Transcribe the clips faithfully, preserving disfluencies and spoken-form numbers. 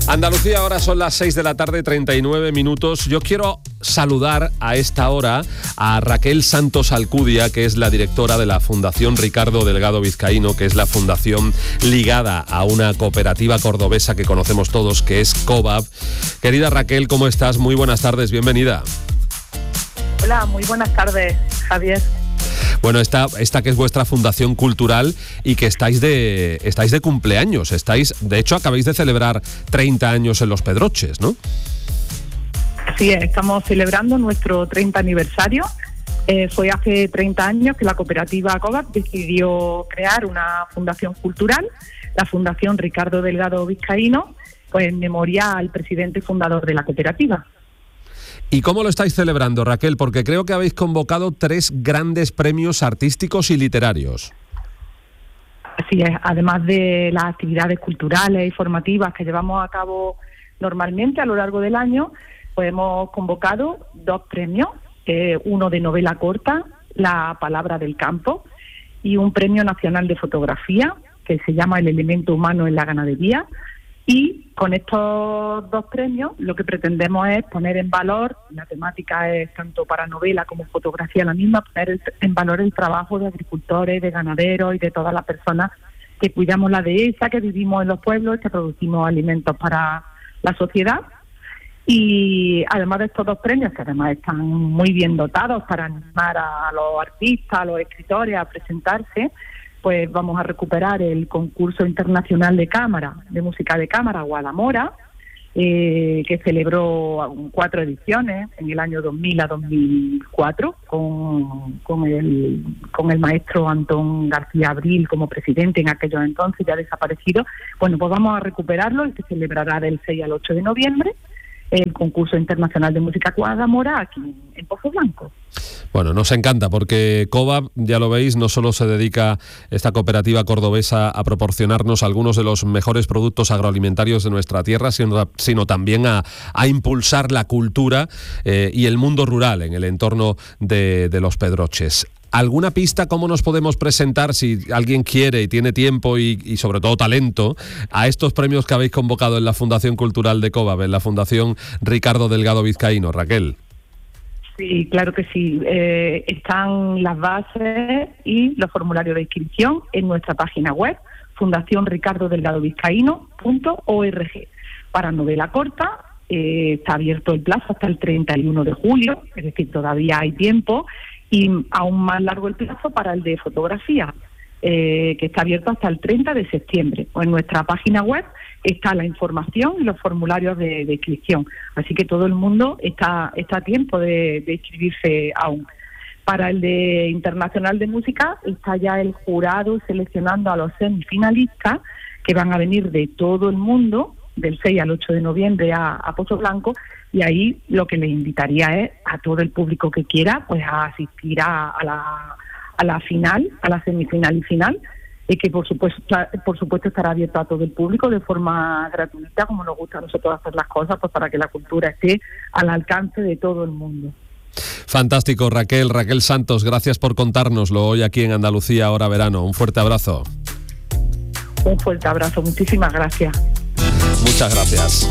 Andalucía, ahora son las seis de la tarde, treinta y nueve minutos. Yo quiero saludar a esta hora a Raquel Santos Alcudia, que es la directora de la Fundación Ricardo Delgado Vizcaíno, que es la fundación ligada a una cooperativa cordobesa que conocemos todos, que es COVAB. Querida Raquel, ¿cómo estás? Muy buenas tardes, bienvenida. Hola, muy buenas tardes, Javier. Bueno, esta, esta que es vuestra fundación cultural y que estáis de estáis de cumpleaños, estáis, de hecho acabáis de celebrar treinta años en Los Pedroches, ¿no? Así es, estamos celebrando nuestro treinta aniversario. Eh, fue hace treinta años que la cooperativa COVAB decidió crear una fundación cultural, la Fundación Ricardo Delgado Vizcaíno, pues en memoria al presidente y fundador de la cooperativa. ¿Y cómo lo estáis celebrando, Raquel? Porque creo que habéis convocado tres grandes premios artísticos y literarios. Así es, además de las actividades culturales y formativas que llevamos a cabo normalmente a lo largo del año, pues hemos convocado dos premios, eh, uno de novela corta, La Palabra del Campo, y un premio nacional de fotografía, que se llama El Elemento Humano en la Ganadería. Y con estos dos premios lo que pretendemos es poner en valor, la temática es tanto para novela como fotografía la misma, poner el, en valor el trabajo de agricultores, de ganaderos y de todas las personas que cuidamos la dehesa, que vivimos en los pueblos, que producimos alimentos para la sociedad. Y además de estos dos premios, que además están muy bien dotados para animar a los artistas, a los escritores a presentarse, pues vamos a recuperar el concurso internacional de cámara, de música de cámara, Guadamora, eh, que celebró cuatro ediciones, en el año dos mil a dos mil cuatro, con, con, el, con el maestro Antón García Abril como presidente en aquellos entonces, ya desaparecido. Bueno, pues vamos a recuperarlo, y se celebrará del seis al ocho de noviembre, el concurso internacional de música Guadamora aquí en Pozo Blanco. Bueno, nos encanta porque COVAB, ya lo veis, no solo se dedica esta cooperativa cordobesa a proporcionarnos algunos de los mejores productos agroalimentarios de nuestra tierra, sino, sino también a, a impulsar la cultura eh, y el mundo rural en el entorno de, de Los Pedroches. ¿Alguna pista cómo nos podemos presentar, si alguien quiere y tiene tiempo y, y sobre todo talento, a estos premios que habéis convocado en la Fundación Cultural de COVAB, en la Fundación Ricardo Delgado Vizcaíno? Raquel. Sí, claro que sí. Eh, están las bases y los formularios de inscripción en nuestra página web, fundación ricardo delgado vizcaíno punto org. Para novela corta eh, está abierto el plazo hasta el treinta y uno de julio, es decir, todavía hay tiempo. Y aún más largo el plazo para el de fotografía, eh, que está abierto hasta el treinta de septiembre. Pues en nuestra página web está la información y los formularios de, de inscripción. Así que todo el mundo está, está a tiempo de, de inscribirse aún. Para el de Internacional de Música está ya el jurado seleccionando a los semifinalistas, que van a venir de todo el mundo, del seis al ocho de noviembre a, a Pozo Blanco, y ahí lo que le invitaría es a todo el público que quiera pues a asistir a, a la a la final, a la semifinal y final, y que por supuesto por supuesto estará abierto a todo el público de forma gratuita, como nos gusta a nosotros hacer las cosas, pues para que la cultura esté al alcance de todo el mundo. Fantástico, Raquel, Raquel Santos, gracias por contárnoslo hoy aquí en Andalucía Ahora Verano. Un fuerte abrazo. Un fuerte abrazo, muchísimas gracias. Muchas gracias.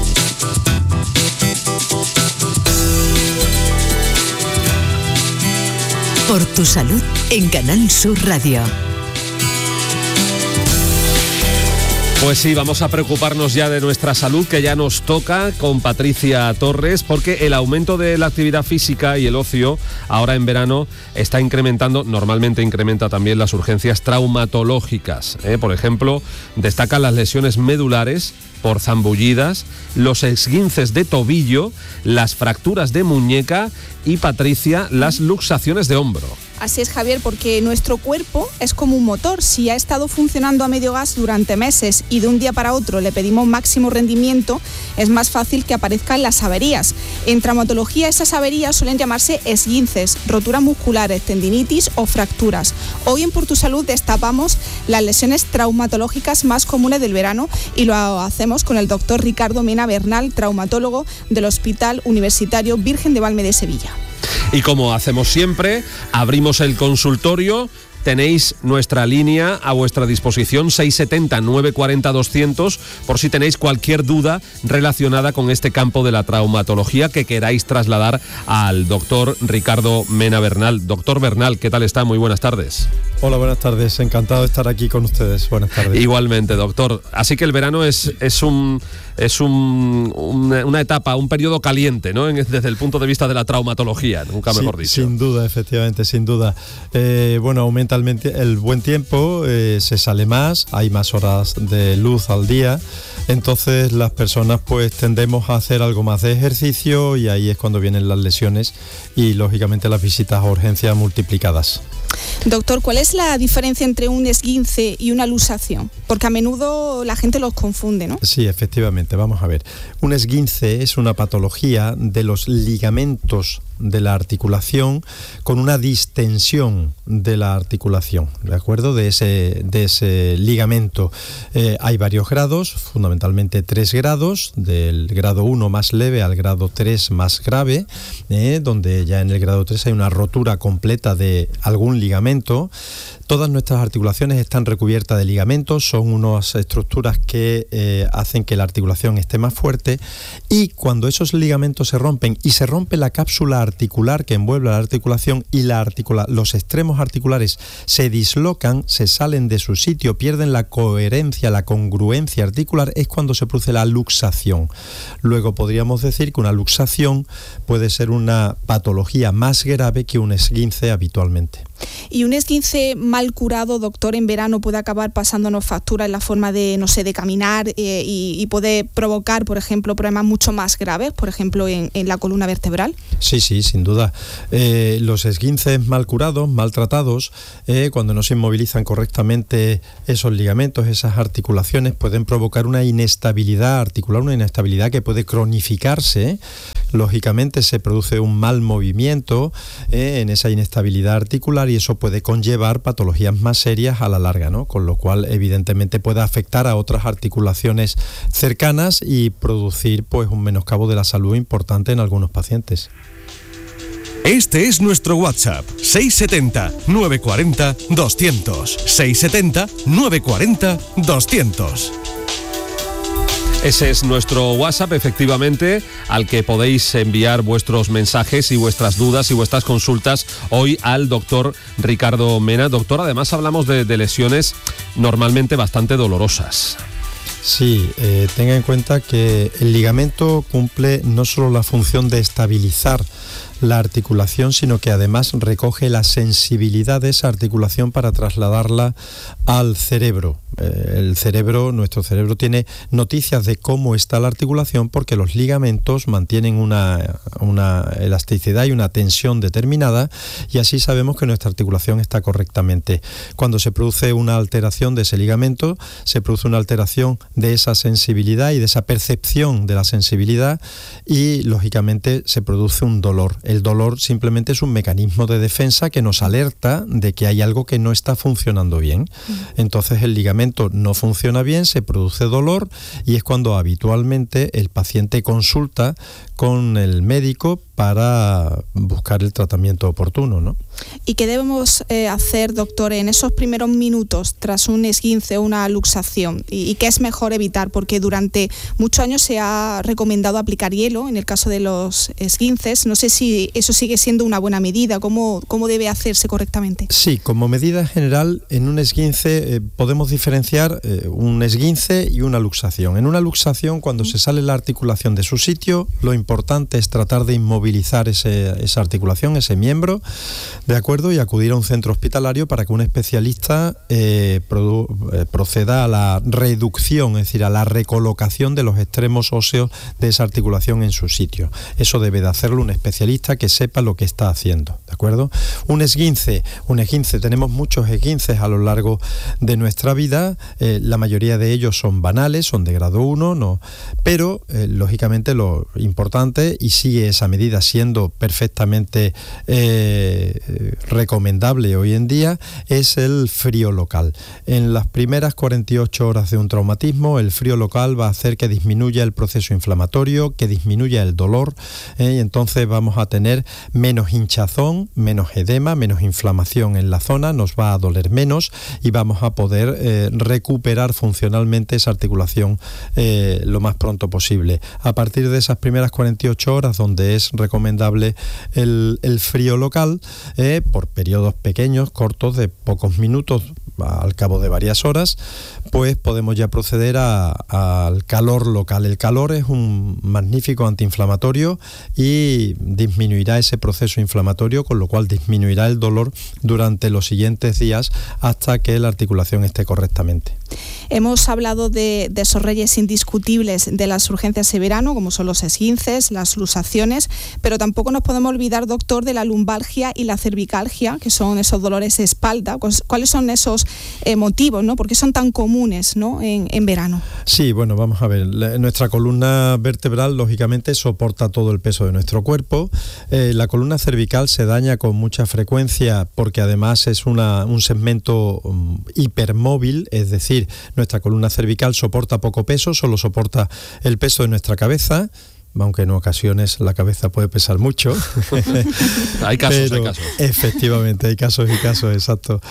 Por tu salud en Canal Sur Radio. Pues sí, vamos a preocuparnos ya de nuestra salud, que ya nos toca, con Patricia Torres, porque el aumento de la actividad física y el ocio ahora en verano está incrementando, normalmente incrementa también las urgencias traumatológicas, ¿eh? Por ejemplo, destacan las lesiones medulares por zambullidas, los esguinces de tobillo, las fracturas de muñeca y, Patricia, las luxaciones de hombro. Así es, Javier, porque nuestro cuerpo es como un motor. Si ha estado funcionando a medio gas durante meses y de un día para otro le pedimos máximo rendimiento, es más fácil que aparezcan las averías. En traumatología, esas averías suelen llamarse esguinces, roturas musculares, tendinitis o fracturas. Hoy en Por tu Salud destapamos las lesiones traumatológicas más comunes del verano y lo hacemos con el doctor Ricardo Mena Bernal, traumatólogo del Hospital Universitario Virgen de Valme de Sevilla. Y como hacemos siempre, abrimos el consultorio tenéis nuestra línea a vuestra disposición, seis setenta, nueve cuarenta, doscientos, por si tenéis cualquier duda relacionada con este campo de la traumatología que queráis trasladar al doctor Ricardo Mena Bernal. Doctor Bernal, ¿qué tal está? Muy buenas tardes. Hola, buenas tardes. Encantado de estar aquí con ustedes. Buenas tardes. Igualmente, doctor. Así que el verano es, es, un, es un, una, una etapa, un periodo caliente, ¿no? Desde el punto de vista de la traumatología, nunca mejor sí, dicho. Sin duda, efectivamente, sin duda. Eh, bueno, aumenta el, el buen tiempo, eh, se sale más, hay más horas de luz al día, entonces las personas pues tendemos a hacer algo más de ejercicio y ahí es cuando vienen las lesiones y lógicamente las visitas a urgencia multiplicadas. Doctor, ¿cuál es la diferencia entre un esguince y una luxación? Porque a menudo la gente los confunde, ¿no? Sí, efectivamente, vamos a ver. Un esguince es una patología de los ligamentos de la articulación con una distensión de la articulación, ¿de acuerdo? De ese, de ese ligamento. Eh, hay varios grados, fundamentalmente tres grados, del grado uno más leve al grado tres más grave, eh, donde ya en el grado tres hay una rotura completa de algún ligamento. Todas nuestras articulaciones están recubiertas de ligamentos, son unas estructuras que eh, hacen que la articulación esté más fuerte, y cuando esos ligamentos se rompen y se rompe la cápsula articular que envuelve la articulación y la articula- los extremos articulares se dislocan, se salen de su sitio, pierden la coherencia, la congruencia articular, es cuando se produce la luxación. Luego podríamos decir que una luxación puede ser una patología más grave que un esguince habitualmente. Y un esguince mal curado, doctor, en verano puede acabar pasándonos factura en la forma de, no sé, de caminar eh, y, y puede provocar, por ejemplo, problemas mucho más graves, por ejemplo, en, en la columna vertebral. Sí, sí, sin duda. Eh, los esguinces mal curados, mal tratados, eh, cuando no se inmovilizan correctamente esos ligamentos, esas articulaciones, pueden provocar una inestabilidad articular, una inestabilidad que puede cronificarse. Lógicamente se produce un mal movimiento eh, en esa inestabilidad articular y eso puede conllevar patologías más serias a la larga, ¿no? Con lo cual evidentemente puede afectar a otras articulaciones cercanas y producir pues un menoscabo de la salud importante en algunos pacientes. Este es nuestro WhatsApp, seis setenta, nueve cuarenta, doscientos, seis setenta, nueve cuarenta, doscientos. Ese es nuestro WhatsApp, efectivamente, al que podéis enviar vuestros mensajes y vuestras dudas y vuestras consultas hoy al doctor Ricardo Mena. Doctor, además hablamos de, de lesiones normalmente bastante dolorosas. Sí, eh, tenga en cuenta que el ligamento cumple no solo la función de estabilizar la articulación, sino que además recoge la sensibilidad de esa articulación para trasladarla al cerebro. Eh, el cerebro, nuestro cerebro tiene noticias de cómo está la articulación porque los ligamentos mantienen una, una elasticidad y una tensión determinada y así sabemos que nuestra articulación está correctamente. Cuando se produce una alteración de ese ligamento, se produce una alteración de esa sensibilidad y de esa percepción de la sensibilidad y lógicamente se produce un dolor. El dolor simplemente es un mecanismo de defensa que nos alerta de que hay algo que no está funcionando bien. Entonces el ligamento no funciona bien, se produce dolor y es cuando habitualmente el paciente consulta con el médico para buscar el tratamiento oportuno, ¿no? ¿Y qué debemos eh, hacer, doctor, en esos primeros minutos tras un esguince o una luxación? ¿Y, y qué es mejor evitar? Porque durante muchos años se ha recomendado aplicar hielo en el caso de los esguinces. No sé si eso sigue siendo una buena medida. ¿Cómo, cómo debe hacerse correctamente? Sí, como medida general, en un esguince eh, podemos diferenciar eh, un esguince y una luxación. En una luxación, cuando se sale la articulación de su sitio, lo importante es tratar de inmovilizar ese, esa articulación, ese miembro, ¿de acuerdo? Y acudir a un centro hospitalario para que un especialista eh, produ- eh, proceda a la reducción, es decir, a la recolocación de los extremos óseos de esa articulación en su sitio. Eso debe de hacerlo un especialista que sepa lo que está haciendo, ¿de acuerdo? Un esguince, un esguince, tenemos muchos esguinces a lo largo de nuestra vida, eh, la mayoría de ellos son banales, son de grado uno, no, pero eh, lógicamente lo importante, y sigue esa medida seguirá siendo perfectamente eh, recomendable hoy en día, es el frío local. En las primeras cuarenta y ocho horas de un traumatismo, el frío local va a hacer que disminuya el proceso inflamatorio, que disminuya el dolor, eh, y entonces vamos a tener menos hinchazón, menos edema, menos inflamación en la zona, nos va a doler menos y vamos a poder eh, recuperar funcionalmente esa articulación eh, lo más pronto posible. A partir de esas primeras cuarenta y ocho horas, donde es recomendable el, el frío local, eh, por periodos pequeños, cortos, de pocos minutos, al cabo de varias horas, pues podemos ya proceder al calor local. El calor es un magnífico antiinflamatorio y disminuirá ese proceso inflamatorio, con lo cual disminuirá el dolor durante los siguientes días hasta que la articulación esté correctamente. Hemos hablado de, de esos reyes indiscutibles de las urgencias de verano, como son los esguinces, las luxaciones, pero tampoco nos podemos olvidar, doctor, de la lumbalgia y la cervicalgia, que son esos dolores de espalda. ¿Cuáles son esos eh, motivos, ¿no? ¿Por qué son tan comunes, ¿no? en, en verano? Sí, bueno, vamos a ver. La, nuestra columna vertebral, lógicamente, soporta todo el peso de nuestro cuerpo. Eh, la columna cervical se daña con mucha frecuencia porque además es una, un segmento um, hipermóvil, es decir, nuestra columna cervical soporta poco peso, solo soporta el peso de nuestra cabeza, aunque en ocasiones la cabeza puede pesar mucho. Hay casos, Pero, hay casos. Efectivamente, hay casos y casos, exacto.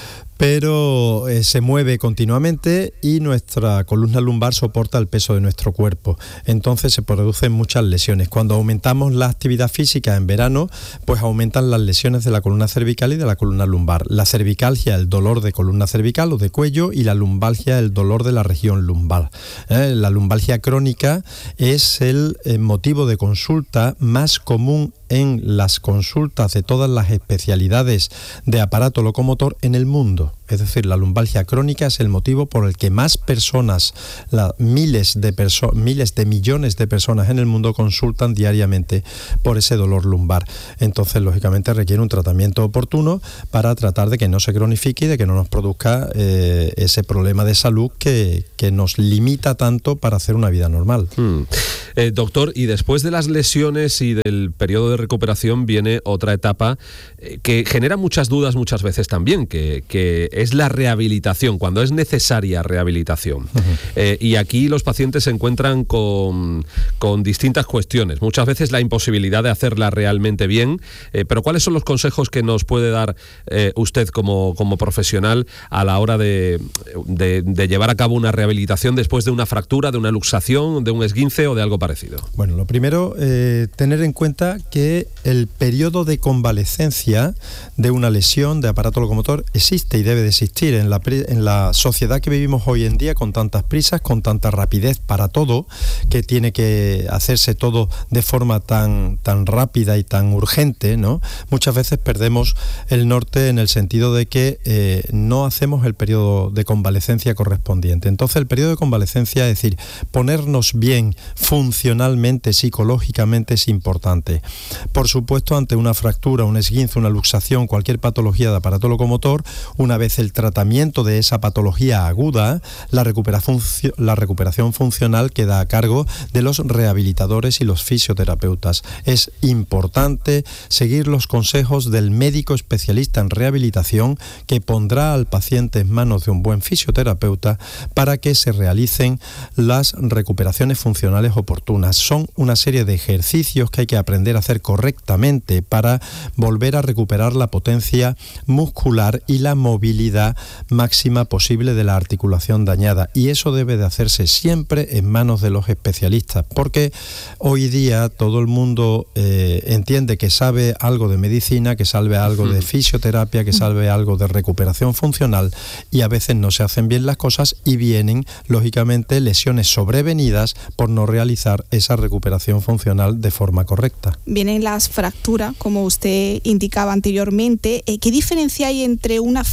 Pero eh, se mueve continuamente y nuestra columna lumbar soporta el peso de nuestro cuerpo. Entonces se producen muchas lesiones. Cuando aumentamos la actividad física en verano, pues aumentan las lesiones de la columna cervical y de la columna lumbar. La cervicalgia, el dolor de columna cervical o de cuello, y la lumbalgia, el dolor de la región lumbar. ¿Eh? La lumbalgia crónica es el eh, motivo de consulta más común en las consultas de todas las especialidades de aparato locomotor en el mundo. Es decir, la lumbalgia crónica es el motivo por el que más personas, la, miles de perso- miles de millones de personas en el mundo consultan diariamente por ese dolor lumbar. Entonces, lógicamente, requiere un tratamiento oportuno para tratar de que no se cronifique y de que no nos produzca eh, ese problema de salud que, que nos limita tanto para hacer una vida normal. Hmm. Eh, doctor, y después de las lesiones y del periodo de recuperación viene otra etapa eh, que genera muchas dudas muchas veces también, que, que es la rehabilitación, cuando es necesaria rehabilitación. Uh-huh. Eh, y aquí los pacientes se encuentran con, con distintas cuestiones. Muchas veces la imposibilidad de hacerla realmente bien, eh, pero ¿cuáles son los consejos que nos puede dar eh, usted como, como profesional a la hora de, de, de llevar a cabo una rehabilitación después de una fractura, de una luxación, de un esguince o de algo parecido? Bueno, lo primero, eh, tener en cuenta que el periodo de convalecencia de una lesión de aparato locomotor existe y debe de existir. En la, en la sociedad que vivimos hoy en día, con tantas prisas, con tanta rapidez para todo, que tiene que hacerse todo de forma tan, tan rápida y tan urgente, ¿no? Muchas veces perdemos el norte en el sentido de que eh, no hacemos el periodo de convalecencia correspondiente. Entonces, el periodo de convalecencia, es decir, ponernos bien funcionalmente, psicológicamente, es importante. Por supuesto, ante una fractura, un esguince, una luxación, cualquier patología de aparato locomotor, una vez el tratamiento de esa patología aguda, la recuperación, la recuperación funcional queda a cargo de los rehabilitadores y los fisioterapeutas. Es importante seguir los consejos del médico especialista en rehabilitación, que pondrá al paciente en manos de un buen fisioterapeuta para que se realicen las recuperaciones funcionales oportunas. Son una serie de ejercicios que hay que aprender a hacer correctamente para volver a recuperar la potencia muscular y la movilidad máxima posible de la articulación dañada, y eso debe de hacerse siempre en manos de los especialistas, porque hoy día todo el mundo eh, entiende que sabe algo de medicina, que sabe algo de fisioterapia, que sabe algo de recuperación funcional, y a veces no se hacen bien las cosas y vienen lógicamente lesiones sobrevenidas por no realizar esa recuperación funcional de forma correcta. Vienen las fracturas, como usted indicaba anteriormente. ¿Qué diferencia hay entre una fisura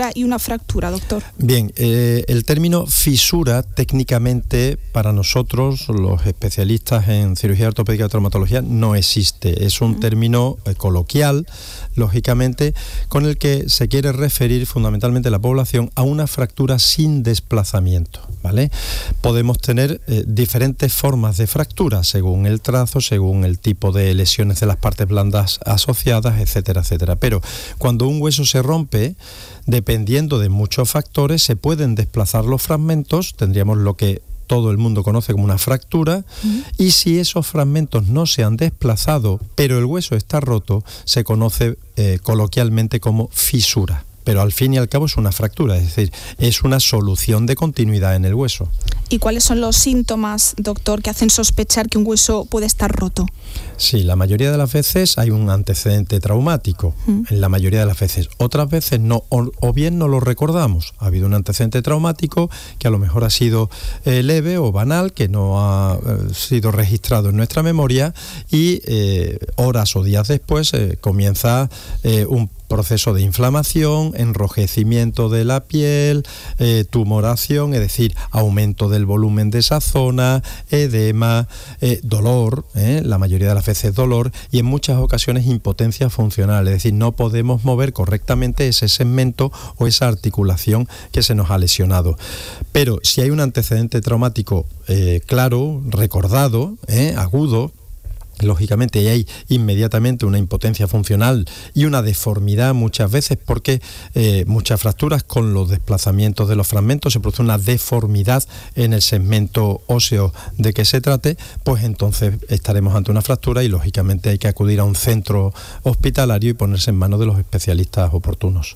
fisura y una fractura, doctor? Bien, eh, el término fisura técnicamente para nosotros, los especialistas en cirugía ortopédica y traumatología, no existe. Es un término eh, coloquial, lógicamente, con el que se quiere referir fundamentalmente la población a una fractura sin desplazamiento, ¿vale? Podemos tener eh, diferentes formas de fractura según el trazo, según el tipo de lesiones de las partes blandas asociadas, etcétera, etcétera. Pero cuando un hueso se rompe, dependiendo de muchos factores, se pueden desplazar los fragmentos, tendríamos lo que todo el mundo conoce como una fractura, uh-huh. y si esos fragmentos no se han desplazado, pero el hueso está roto, se conoce eh, coloquialmente como fisura. Pero al fin y al cabo es una fractura, es decir, es una solución de continuidad en el hueso. ¿Y cuáles son los síntomas, doctor, que hacen sospechar que un hueso puede estar roto? Sí, la mayoría de las veces hay un antecedente traumático, mm. en la mayoría de las veces. Otras veces no, o, o bien no lo recordamos. Ha habido un antecedente traumático que a lo mejor ha sido eh, leve o banal, que no ha eh, sido registrado en nuestra memoria, y eh, horas o días después eh, comienza eh, un proceso de inflamación, enrojecimiento de la piel, eh, tumoración, es decir, aumento del volumen de esa zona, edema, eh, dolor, eh, la mayoría de las veces dolor, y en muchas ocasiones impotencia funcional, es decir, no podemos mover correctamente ese segmento o esa articulación que se nos ha lesionado. Pero si hay un antecedente traumático eh, claro, recordado, eh, agudo, lógicamente hay inmediatamente una impotencia funcional y una deformidad muchas veces, porque eh, muchas fracturas con los desplazamientos de los fragmentos se produce una deformidad en el segmento óseo de que se trate, pues entonces estaremos ante una fractura y lógicamente hay que acudir a un centro hospitalario y ponerse en manos de los especialistas oportunos.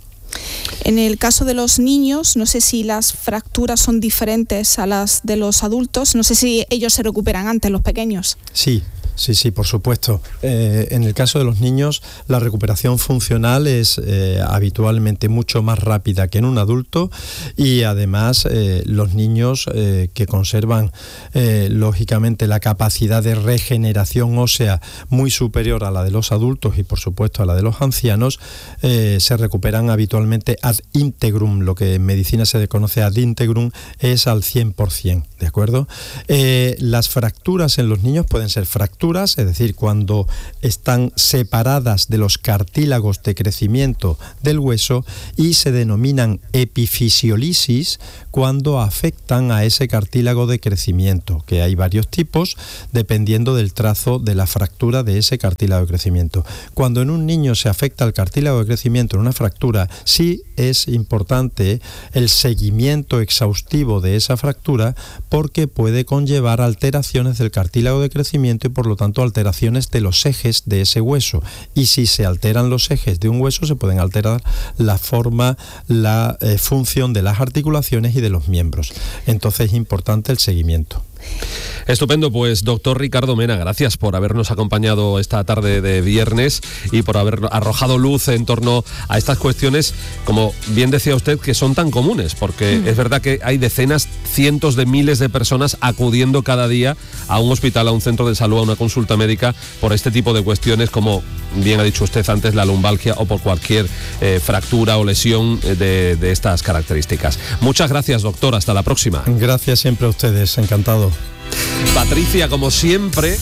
En el caso de los niños, no sé si las fracturas son diferentes a las de los adultos, no sé si ellos se recuperan antes, los pequeños. Sí. Sí, sí, por supuesto. Eh, en el caso de los niños, la recuperación funcional es eh, habitualmente mucho más rápida que en un adulto, y además eh, los niños eh, que conservan eh, lógicamente la capacidad de regeneración ósea muy superior a la de los adultos y por supuesto a la de los ancianos, eh, se recuperan habitualmente ad integrum. Lo que en medicina se conoce ad integrum es al cien por ciento, ¿de acuerdo? Eh, las fracturas en los niños pueden ser fracturas, es decir, cuando están separadas de los cartílagos de crecimiento del hueso, y se denominan epifisiolisis cuando afectan a ese cartílago de crecimiento, que hay varios tipos dependiendo del trazo de la fractura de ese cartílago de crecimiento. Cuando en un niño se afecta el cartílago de crecimiento en una fractura, sí es importante el seguimiento exhaustivo de esa fractura, porque puede conllevar alteraciones del cartílago de crecimiento y por lo tanto alteraciones de los ejes de ese hueso, y si se alteran los ejes de un hueso se pueden alterar la forma, la eh, función de las articulaciones y de los miembros. Entonces es importante el seguimiento. Estupendo, pues doctor Ricardo Mena, gracias por habernos acompañado esta tarde de viernes y por haber arrojado luz en torno a estas cuestiones, como bien decía usted, que son tan comunes, porque mm. es verdad que hay decenas, cientos de miles de personas acudiendo cada día a un hospital, a un centro de salud, a una consulta médica por este tipo de cuestiones, como bien ha dicho usted antes, la lumbalgia, o por cualquier eh, fractura o lesión de, de estas características. Muchas gracias, doctor, hasta la próxima. Gracias siempre a ustedes, encantado. Patricia, como siempre,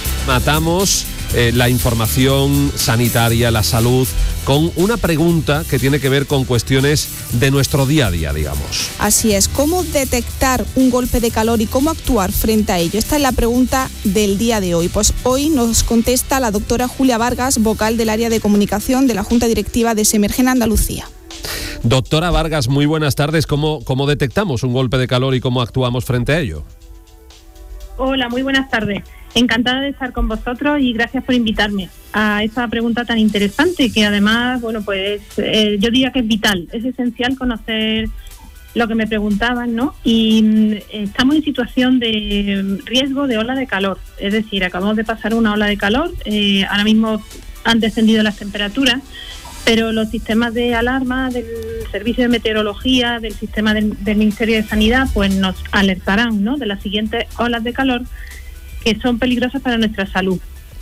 matamos eh, la información sanitaria, la salud, con una pregunta que tiene que ver con cuestiones de nuestro día a día, digamos. Así es, ¿cómo detectar un golpe de calor y cómo actuar frente a ello? Esta es la pregunta del día de hoy. Pues hoy nos contesta la doctora Julia Vargas, vocal del área de comunicación de la Junta Directiva de Semergen Andalucía. Doctora Vargas, muy buenas tardes. ¿Cómo, cómo detectamos un golpe de calor y cómo actuamos frente a ello? Hola, muy buenas tardes. Encantada de estar con vosotros y gracias por invitarme a esta pregunta tan interesante, que además, bueno, pues eh, yo diría que es vital, es esencial conocer lo que me preguntaban, ¿no? Y eh, estamos en situación de riesgo de ola de calor, es decir, acabamos de pasar una ola de calor, eh, ahora mismo han descendido las temperaturas, pero los sistemas de alarma del Servicio de Meteorología, del sistema del, del Ministerio de Sanidad, pues nos alertarán, ¿no?, de las siguientes olas de calor que son peligrosas para nuestra salud.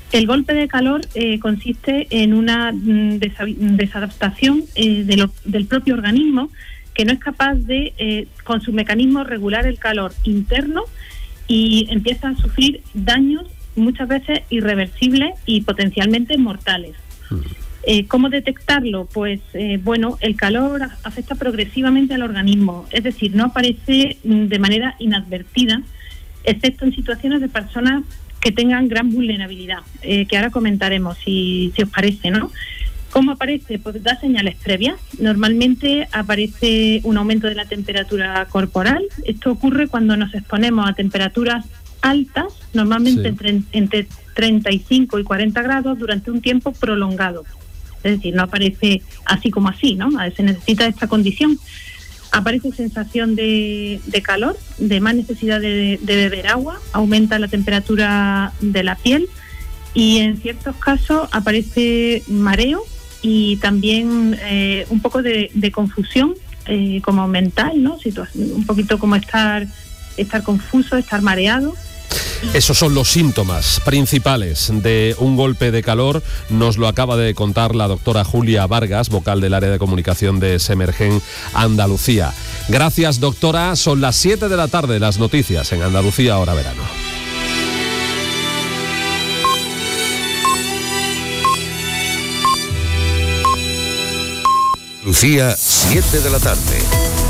El golpe de calor eh, consiste en una mm, desa- desadaptación eh, de lo, del propio organismo, que no es capaz de, eh, con su mecanismo, regular el calor interno y empieza a sufrir daños muchas veces irreversibles y potencialmente mortales. Eh, ¿Cómo detectarlo? Pues eh, bueno, el calor afecta progresivamente al organismo, es decir, no aparece de manera inadvertida, excepto en situaciones de personas que tengan gran vulnerabilidad, eh, que ahora comentaremos, si, si os parece, ¿no? ¿Cómo aparece? Pues da señales previas. Normalmente aparece un aumento de la temperatura corporal. Esto ocurre cuando nos exponemos a temperaturas altas, normalmente sí. entre, entre treinta y cinco y cuarenta grados durante un tiempo prolongado. Es decir, no aparece así como así, ¿no? Se necesita esta condición. Aparece sensación de, de calor, de más necesidad de, de beber agua, aumenta la temperatura de la piel y en ciertos casos aparece mareo y también eh, un poco de, de confusión eh, como mental, ¿no? Situación, un poquito como estar, estar confuso, estar mareado. Esos son los síntomas principales de un golpe de calor. Nos lo acaba de contar la doctora Julia Vargas, vocal del área de comunicación de Semergen Andalucía. Gracias, doctora. Son las siete de la tarde, las noticias en Andalucía, ahora verano. Lucía, siete de la tarde.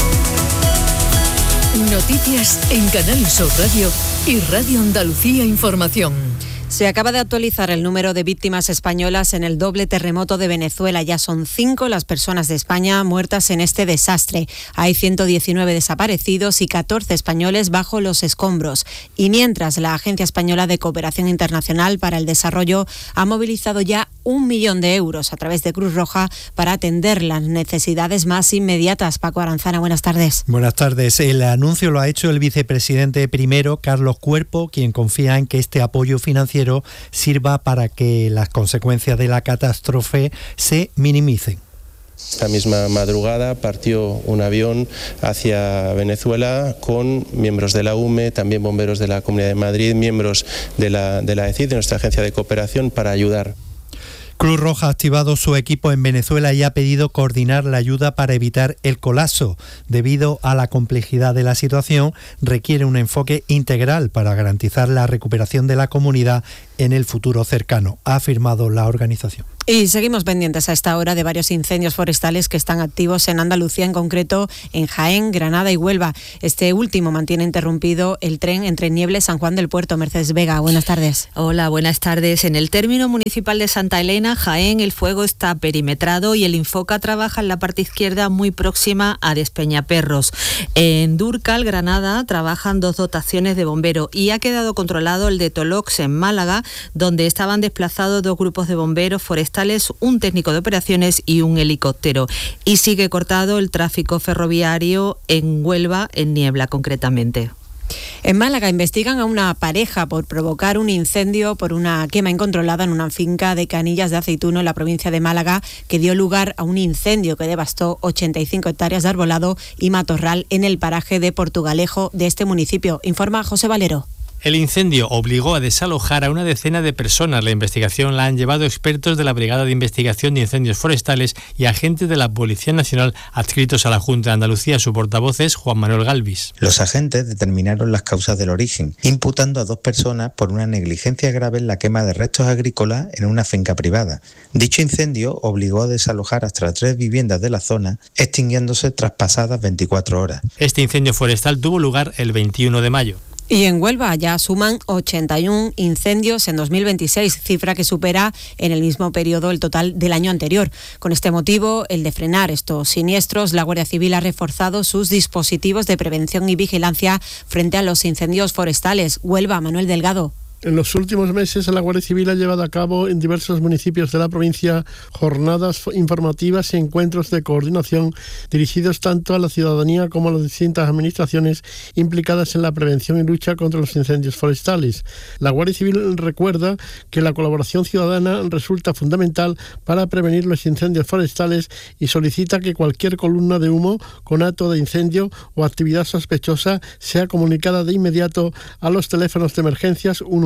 Noticias en Canal Sur Radio y Radio Andalucía Información. Se acaba de actualizar el número de víctimas españolas en el doble terremoto de Venezuela. Ya son cinco las personas de España muertas en este desastre. Hay ciento diecinueve desaparecidos y catorce españoles bajo los escombros. Y mientras, la Agencia Española de Cooperación Internacional para el Desarrollo ha movilizado ya un millón de euros a través de Cruz Roja para atender las necesidades más inmediatas. Paco Aranzana, buenas tardes. Buenas tardes. El anuncio lo ha hecho el vicepresidente primero, Carlos Cuerpo, quien confía en que este apoyo financiero sirva para que las consecuencias de la catástrofe se minimicen. Esta misma madrugada partió un avión hacia Venezuela con miembros de la U M E, también bomberos de la Comunidad de Madrid, miembros de la, de la E C I D, de nuestra agencia de cooperación, para ayudar. Cruz Roja ha activado su equipo en Venezuela y ha pedido coordinar la ayuda para evitar el colapso. Debido a la complejidad de la situación, requiere un enfoque integral para garantizar la recuperación de la comunidad en el futuro cercano, ha afirmado la organización. Y seguimos pendientes a esta hora de varios incendios forestales que están activos en Andalucía, en concreto en Jaén, Granada y Huelva. Este último mantiene interrumpido el tren entre Niebla y San Juan del Puerto. Mercedes Vega, buenas tardes. Hola, buenas tardes. En el término municipal de Santa Elena, Jaén, el fuego está perimetrado y el Infoca trabaja en la parte izquierda muy próxima a Despeñaperros. En Dúrcal, Granada, trabajan dos dotaciones de bombero y ha quedado controlado el de Tolox en Málaga, donde estaban desplazados dos grupos de bomberos forestales, un técnico de operaciones y un helicóptero. Y sigue cortado el tráfico ferroviario en Huelva, en Niebla concretamente. En Málaga investigan a una pareja por provocar un incendio por una quema incontrolada en una finca de Canillas de Aceituno en la provincia de Málaga, que dio lugar a un incendio que devastó ochenta y cinco hectáreas de arbolado y matorral en el paraje de Portugalejo de este municipio. Informa José Valero. El incendio obligó a desalojar a una decena de personas. La investigación la han llevado expertos de la Brigada de Investigación de Incendios Forestales y agentes de la Policía Nacional adscritos a la Junta de Andalucía. Su portavoz es Juan Manuel Galvis. Los agentes determinaron las causas del origen, imputando a dos personas por una negligencia grave en la quema de restos agrícolas en una finca privada. Dicho incendio obligó a desalojar hasta tres viviendas de la zona, extinguiéndose tras pasadas veinticuatro horas. Este incendio forestal tuvo lugar el veintiuno de mayo. Y en Huelva ya suman ochenta y uno incendios en dos mil veintiséis, cifra que supera en el mismo periodo el total del año anterior. Con este motivo, el de frenar estos siniestros, la Guardia Civil ha reforzado sus dispositivos de prevención y vigilancia frente a los incendios forestales. Huelva, Manuel Delgado. En los últimos meses, la Guardia Civil ha llevado a cabo en diversos municipios de la provincia jornadas informativas y encuentros de coordinación dirigidos tanto a la ciudadanía como a las distintas administraciones implicadas en la prevención y lucha contra los incendios forestales. La Guardia Civil recuerda que la colaboración ciudadana resulta fundamental para prevenir los incendios forestales y solicita que cualquier columna de humo con acto de incendio o actividad sospechosa sea comunicada de inmediato a los teléfonos de emergencias uno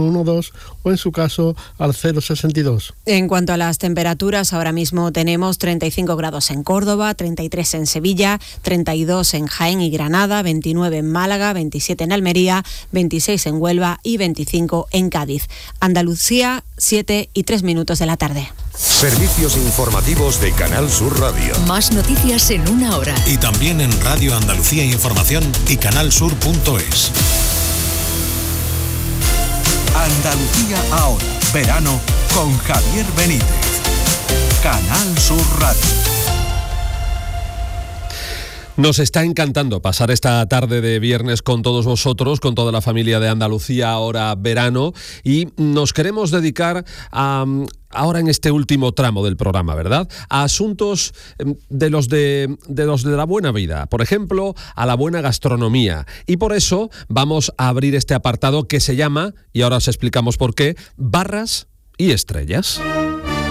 uno uno dos o en su caso al cero sesenta y dos. En cuanto a las temperaturas, ahora mismo tenemos treinta y cinco grados en Córdoba, treinta y tres en Sevilla, treinta y dos en Jaén y Granada, veintinueve en Málaga, veintisiete en Almería, veintiséis en Huelva y veinticinco en Cádiz. Andalucía, siete y tres minutos de la tarde. Servicios informativos de Canal Sur Radio. Más noticias en una hora. Y también en Radio Andalucía Información y canalsur punto es. Andalucía ahora, verano con Javier Benítez. Canal Sur Radio. Nos está encantando pasar esta tarde de viernes con todos vosotros, con toda la familia de Andalucía ahora verano, y nos queremos dedicar a... ahora en este último tramo del programa, ¿verdad?, a asuntos de los de, de los de la buena vida, por ejemplo, a la buena gastronomía. Y por eso vamos a abrir este apartado que se llama, y ahora os explicamos por qué, Barras y Estrellas.